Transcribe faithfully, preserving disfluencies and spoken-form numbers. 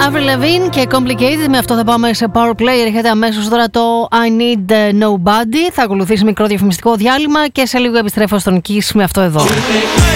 Avril Lavigne και Complicated. Με αυτό θα πάμε σε Power Play. Έρχεται αμέσως τώρα το I Need Nobody. Θα ακολουθήσει μικρό διαφημιστικό διάλειμμα και σε λίγο επιστρέφω στον Kiss με αυτό εδώ.